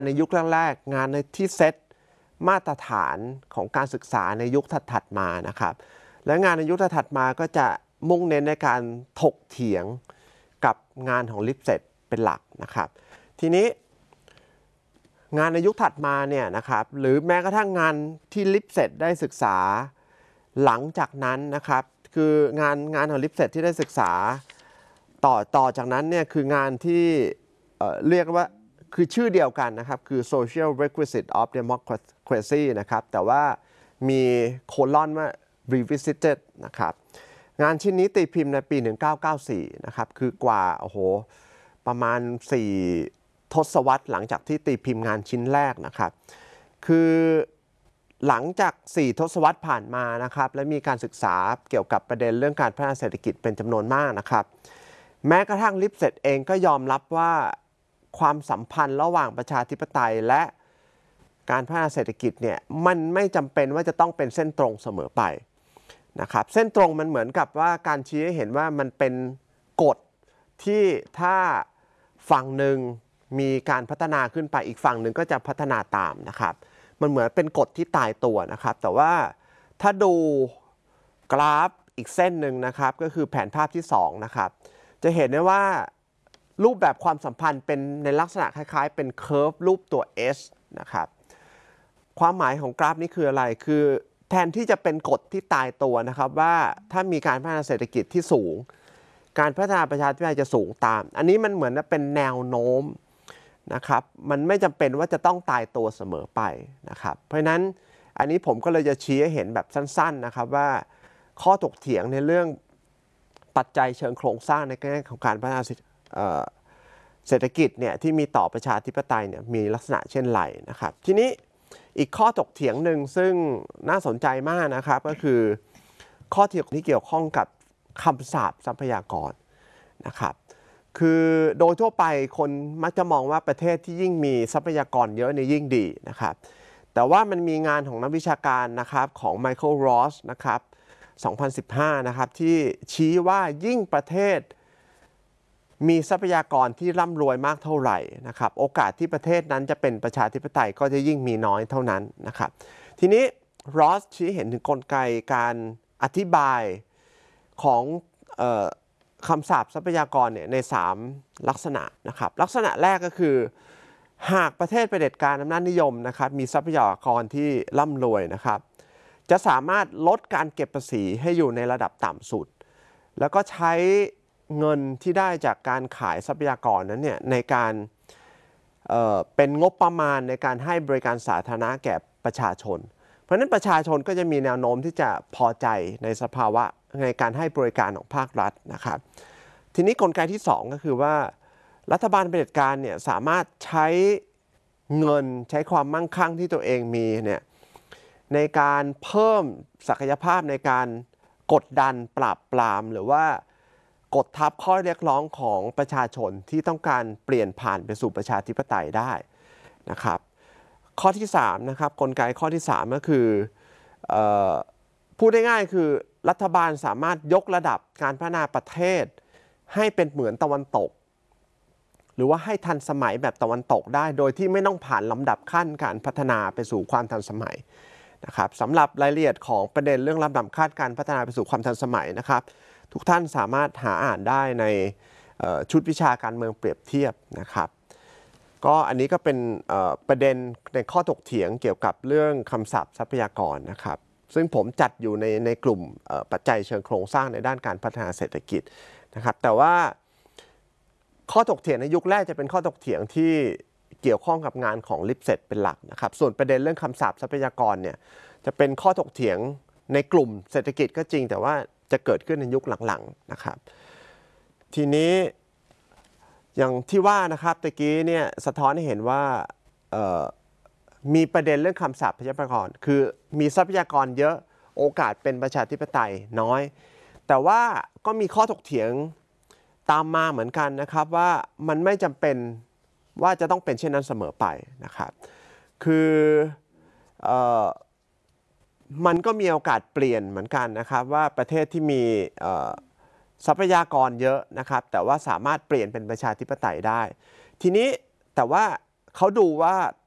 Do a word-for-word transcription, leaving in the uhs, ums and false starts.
ในยุคแรกๆงานในที่เซตมาตรฐานของการศึกษาในยุคถัดๆมานะครับและงานในยุคถัดมาก็จะมุ่งเน้นในการถกเถียงกับงานของลิปเซตเป็นหลักนะครับทีนี้งานในยุคถัดมาเนี่ยนะครับหรือแม้กระทั่งงานที่ลิปเซตได้ศึกษาหลังจากนั้นนะครับคืองานงานของลิปเซตที่ได้ศึกษาต่อต่อจากนั้นเนี่ยคืองานที่เอ่อเรียกว่าคือชื่อเดียวกันนะครับคือ social requisite of democracy นะครับแต่ว่ามีโคลอนว่า revisited นะครับงานชิ้นนี้ตีพิมพ์ในปีหนึ่งพันเก้าร้อยเก้าสิบสี่นะครับคือกว่าโอ้โหประมาณสี่ทศวรรษหลังจากที่ตีพิมพ์งานชิ้นแรกนะครับคือหลังจากสี่ทศวรรษผ่านมานะครับและมีการศึกษาเกี่ยวกับประเด็นเรื่องการพัฒนาเศรษฐกิจเป็นจำนวนมากนะครับแม้กระทั่งลิปเซตเองก็ยอมรับว่าความสัมพันธ์ระหว่างประชาธิปไตยและการพัฒนาเศรษฐกิจเนี่ยมันไม่จำเป็นว่าจะต้องเป็นเส้นตรงเสมอไปนะครับเส้นตรงมันเหมือนกับว่าการชี้ให้เห็นว่ามันเป็นกฎที่ถ้าฝั่งหนึ่งมีการพัฒนาขึ้นไปอีกฝั่งหนึ่งก็จะพัฒนาตามนะครับมันเหมือนเป็นกฎที่ตายตัวนะครับแต่ว่าถ้าดูกราฟอีกเส้นหนึ่งนะครับก็คือแผนภาพที่สองนะครับจะเห็นได้ว่ารูปแบบความสัมพันธ์เป็นในลักษณะคล้ายๆเป็นเคอร์ฟรูปตัว S นะครับความหมายของกราฟนี้คืออะไรคือแทนที่จะเป็นกฎที่ตายตัวนะครับว่าถ้ามีการพัฒนาเศรษฐกิจที่สูงการพัฒนาประชาธิปไตยจะสูงตามอันนี้มันเหมือนเป็นแนวโน้มนะครับมันไม่จำเป็นว่าจะต้องตายตัวเสมอไปนะครับเพราะฉะนั้นอันนี้ผมก็เลยจะชี้ให้เห็นแบบสั้นๆนะครับว่าข้อถกเถียงในเรื่องปัจจัยเชิงโครงสร้างในแง่ของการพัฒนาเศรษฐกิจเนี่ยที่มีต่อประชาธิปไตยเนี่ยมีลักษณะเช่นไรนะครับทีนี้อีกข้อถกเถียงหนึ่งซึ่งน่าสนใจมากนะครับก็คือข้อถกที่เกี่ยวข้องกับคำสาปทรัพยากรนะครับคือโดยทั่วไปคนมักจะมองว่าประเทศที่ยิ่งมีทรัพยากรเยอะเนี่ยยิ่งดีนะครับแต่ว่ามันมีงานของนักวิชาการนะครับของไมเคิลรอสนะครับสองพันสิบห้านะครับที่ชี้ว่ายิ่งประเทศมีทรัพยากรที่ร่ำรวยมากเท่าไหร่นะครับโอกาสที่ประเทศนั้นจะเป็นประชาธิปไตยก็จะยิ่งมีน้อยเท่านั้นนะครับทีนี้รอสชี้เห็นถึงกลไกการอธิบายของเอ่อคำสาปทรัพยากรเนี่ยในสามลักษณะนะครับลักษณะแรกก็คือหากประเทศเผด็จการอำนาจนิยมนะครับมีทรัพยากรที่ร่ำรวยนะครับจะสามารถลดการเก็บภาษีให้อยู่ในระดับต่ำสุดแล้วก็ใช้เงินที่ได้จากการขายทรัพยากรนั้นเนี่ยในการเอ่อเป็นงบประมาณในการให้บริการสาธารณะแก่ประชาชนเพราะฉะนั้นประชาชนก็จะมีแนวโน้มที่จะพอใจในสภาวะในการให้บริการของภาครัฐนะครับทีนี้กลไกที่สองก็คือว่ารัฐบาลเผด็จการเนี่ยสามารถใช้เงินใช้ความมั่งคั่งที่ตัวเองมีเนี่ยในการเพิ่มศักยภาพในการกดดันปราบปรามหรือว่ากดทับข้อเรียกร้องของประชาชนที่ต้องการเปลี่ยนผ่านไปสู่ประชาธิปไตยได้นะครับข้อที่สามนะครับกลไกข้อที่สามก็คือเอ่อพูดได้ง่ายคือรัฐบาลสามารถยกระดับการพัฒนาประเทศให้เป็นเหมือนตะวันตกหรือว่าให้ทันสมัยแบบตะวันตกได้โดยที่ไม่ต้องผ่านลำดับขั้นการพัฒนาไปสู่ความทันสมัยนะครับสำหรับรายละเอียดของประเด็นเรื่องลำดับขั้นการพัฒนาไปสู่ความทันสมัยนะครับทุกท่านสามารถหาอ่านได้ในชุดวิชาการเมืองเปรียบเทียบนะครับก็อันนี้ก็เป็นประเด็นในข้อถกเถียงเกี่ยวกับเรื่องคำศัพท์ทรัพยากรนะครับซึ่งผมจัดอยู่ในในกลุ่มปัจจัยเชิงโครงสร้างในด้านการพัฒนาเศรษฐกิจนะครับแต่ว่าข้อถกเถียงในยุคแรกจะเป็นข้อถกเถียงที่เกี่ยวข้องกับงานของลิปเซตเป็นหลักนะครับส่วนประเด็นเรื่องคำศัพท์ทรัพยากรเนี่ยจะเป็นข้อถกเถียงในกลุ่มเศรษฐกิจก็จริงแต่ว่าจะเกิดขึ้นในยุคหลังๆนะครับทีนี้อย่างที่ว่านะครับตะกี้เนี่ยสะท้อนให้เห็นว่ามีประเด็นเรื่องคำศัพท์ทรัพยากรคือมีทรัพยากรเยอะโอกาสเป็นประชาธิปไตยน้อยแต่ว่าก็มีข้อถกเถียงตามมาเหมือนกันนะครับว่ามันไม่จำเป็นว่าจะต้องเป็นเช่นนั้นเสมอไปนะครับคือเอ่อมันก็มีโอกาสเปลี่ยนเหมือนกันนะครับว่าประเทศที่มีทรัพยากรเยอะนะครับแต่ว่าสามารถเปลี่ยนเป็นประชาธิปไตยได้ทีนี้แต่ว่าเขาดูว่า